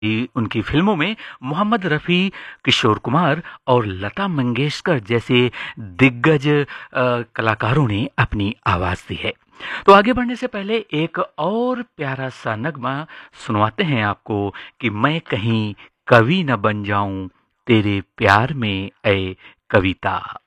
उनकी फ़िल्मों में मोहम्मद रफ़ी, किशोर कुमार और लता मंगेशकर जैसे दिग्गज कलाकारों ने अपनी आवाज़ दी है। तो आगे बढ़ने से पहले एक और प्यारा-सा नगमा सुनवाते हैं आपको कि मैं कहीं कवि न बन जाऊँ तेरे प्यार में ऐ कविता।